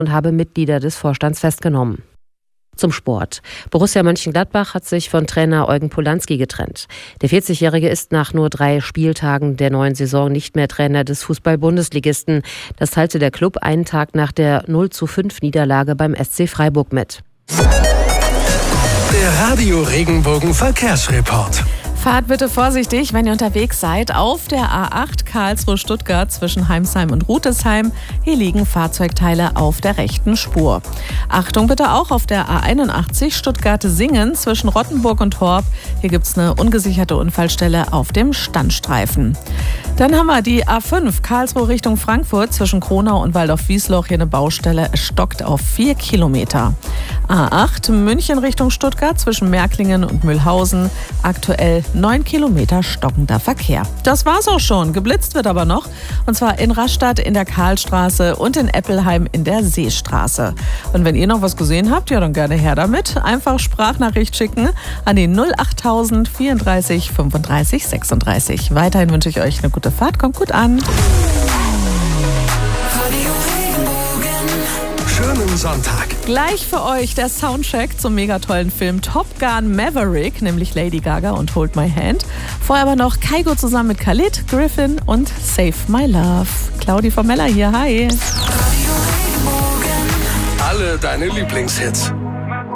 und habe Mitglieder des Vorstands festgenommen. Zum Sport. Borussia Mönchengladbach hat sich von Trainer Eugen Polanski getrennt. Der 40-Jährige ist nach nur 3 Spieltagen der neuen Saison nicht mehr Trainer des Fußball-Bundesligisten. Das teilte der Klub einen Tag nach der 0:5-Niederlage beim SC Freiburg mit. Der Radio Regenbogen Verkehrsreport. Fahrt bitte vorsichtig, wenn ihr unterwegs seid. Auf der A8 Karlsruhe-Stuttgart zwischen Heimsheim und Rutesheim. Hier liegen Fahrzeugteile auf der rechten Spur. Achtung bitte auch auf der A81 Stuttgart-Singen zwischen Rottenburg und Horb. Hier gibt es eine ungesicherte Unfallstelle auf dem Standstreifen. Dann haben wir die A5 Karlsruhe Richtung Frankfurt zwischen Kronau und Waldorf-Wiesloch. Hier eine Baustelle, es stockt auf 4 Kilometer. A8 München Richtung Stuttgart zwischen Märklingen und Mühlhausen. Aktuell 9 Kilometer stockender Verkehr. Das war's auch schon. Geblitzt wird aber noch. Und zwar in Rastatt in der Karlstraße und in Eppelheim in der Seestraße. Und wenn ihr noch was gesehen habt, ja dann gerne her damit. Einfach Sprachnachricht schicken an die 08000 34 35 36. Weiterhin wünsche ich euch eine gute Fahrt. Kommt gut an. Schönen Sonntag. Gleich für euch der Soundcheck zum mega tollen Film Top Gun Maverick, nämlich Lady Gaga und Hold My Hand. Vorher aber noch Kygo zusammen mit Khalid, Griffin und Save My Love. Claudi Formella hier, hi. Alle deine Lieblingshits.